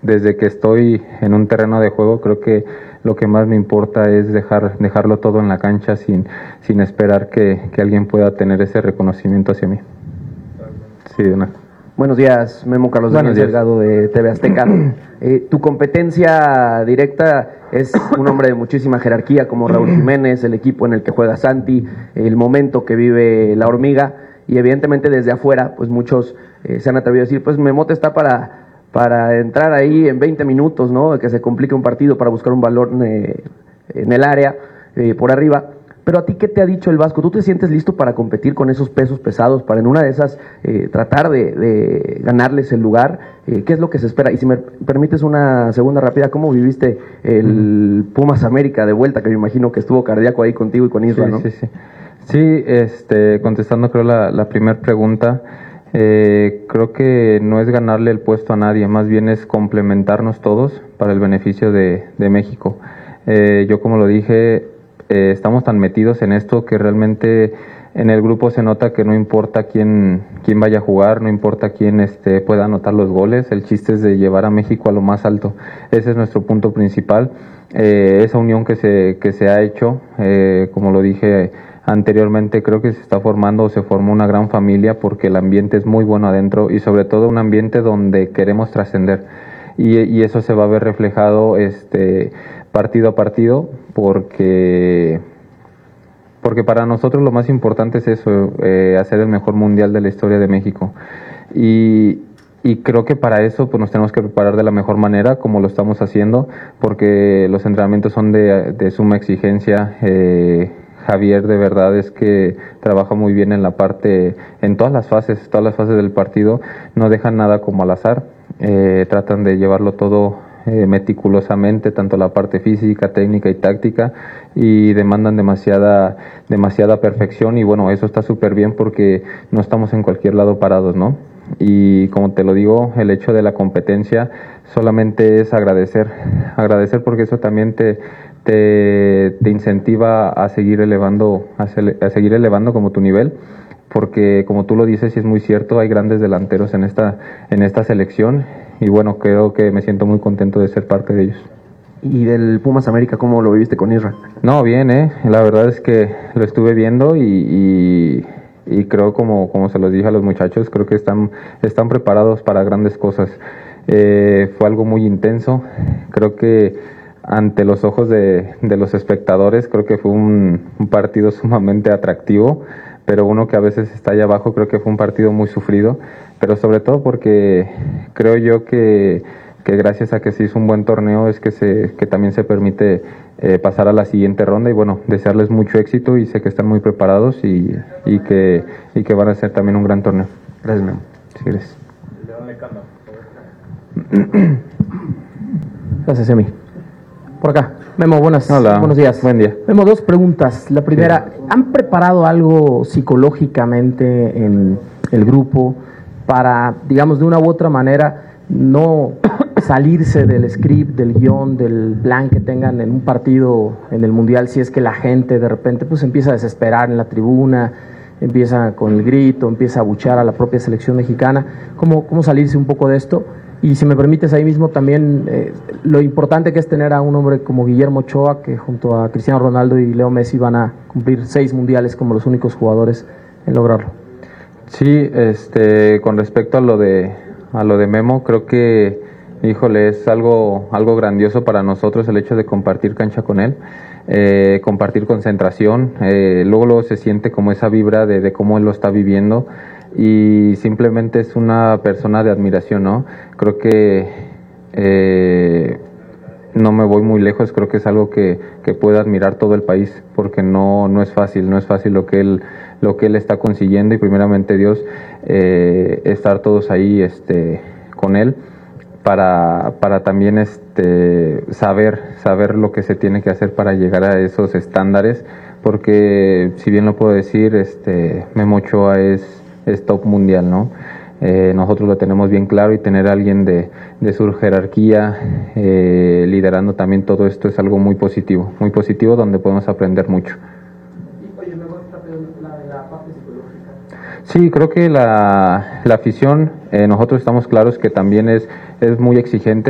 desde que estoy en un terreno de juego, creo que lo que más me importa es dejarlo todo en la cancha sin esperar que alguien pueda tener ese reconocimiento hacia mí. Sí, de una. Buenos días, Memo. Carlos Daniel Delgado de TV Azteca. Tu competencia directa es un hombre de muchísima jerarquía como Raúl Jiménez, el equipo en el que juega Santi, el momento que vive la Hormiga, y evidentemente desde afuera pues muchos se han atrevido a decir, pues Memote está para entrar ahí en 20 minutos, ¿no? Que se complique un partido para buscar un balón en el área, por arriba. Pero a ti, ¿qué te ha dicho el Vasco? ¿Tú te sientes listo para competir con esos pesos pesados, para en una de esas tratar de ganarles el lugar? ¿Qué es lo que se espera? Y si me permites una segunda rápida, ¿cómo viviste el Pumas América de vuelta? Que me imagino que estuvo cardíaco ahí contigo y con Isra, ¿no? Sí, contestando creo la primera pregunta, creo que no es ganarle el puesto a nadie, más bien es complementarnos todos para el beneficio de México. Yo, como lo dije, estamos tan metidos en esto que realmente en el grupo se nota que no importa quién vaya a jugar, no importa quién pueda anotar los goles, el chiste es de llevar a México a lo más alto. Ese es nuestro punto principal. Esa unión que se ha hecho, como lo dije anteriormente, creo que se está formando o se formó una gran familia porque el ambiente es muy bueno adentro y sobre todo un ambiente donde queremos trascender, y eso se va a ver reflejado partido a partido, porque para nosotros lo más importante es eso, hacer el mejor mundial de la historia de México, y creo que para eso pues nos tenemos que preparar de la mejor manera, como lo estamos haciendo, porque los entrenamientos son de suma exigencia. Javier de verdad es que trabaja muy bien en la parte, en todas las fases del partido, no dejan nada como al azar, tratan de llevarlo todo meticulosamente, tanto la parte física, técnica y táctica, y demandan demasiada perfección, y bueno, eso está súper bien porque no estamos en cualquier lado parados, ¿no? Y como te lo digo, el hecho de la competencia solamente es agradecer porque eso también te incentiva a seguir elevando como tu nivel, porque como tú lo dices y es muy cierto, hay grandes delanteros en esta selección, y bueno, creo que me siento muy contento de ser parte de ellos. ¿Y del Pumas América cómo lo viviste con Isra? No, bien, la verdad es que lo estuve viendo y creo, como se los dije a los muchachos, creo que están preparados para grandes cosas. Fue algo muy intenso, creo que ante los ojos de los espectadores, creo que fue un partido sumamente atractivo, pero uno que a veces está allá abajo, creo que fue un partido muy sufrido, pero sobre todo porque creo yo que gracias a que se hizo un buen torneo es que también se permite pasar a la siguiente ronda, y bueno, desearles mucho éxito, y sé que están muy preparados y que van a hacer también un gran torneo. Gracias, Memo. Sí, gracias. Gracias, Emi. Por acá. Memo, buenos días. Buen día. Memo, dos preguntas. La primera, ¿han preparado algo psicológicamente en el grupo para, digamos, de una u otra manera, no salirse del script, del guión, del plan que tengan en un partido en el Mundial, si es que la gente de repente pues empieza a desesperar en la tribuna, empieza con el grito, empieza a abuchear a la propia selección mexicana? ¿Cómo salirse un poco de esto? Y si me permites ahí mismo también lo importante que es tener a un hombre como Guillermo Ochoa, que junto a Cristiano Ronaldo y Leo Messi van a cumplir 6 mundiales como los únicos jugadores en lograrlo. Sí, con respecto a lo de Memo, creo que, híjole, es algo grandioso para nosotros el hecho de compartir cancha con él, compartir concentración, luego se siente como esa vibra de cómo él lo está viviendo, y simplemente es una persona de admiración, ¿no? Creo que no me voy muy lejos, creo que es algo que puede admirar todo el país, porque no es fácil lo que él está consiguiendo, y primeramente Dios, estar todos ahí con él para también saber lo que se tiene que hacer para llegar a esos estándares, porque si bien lo puedo decir, Memo Ochoa es top mundial, ¿no? Nosotros lo tenemos bien claro, y tener a alguien de su jerarquía liderando también todo esto es algo muy positivo donde podemos aprender mucho. Oye, me gusta la parte psicológica. Sí, creo que la afición, nosotros estamos claros que también es muy exigente.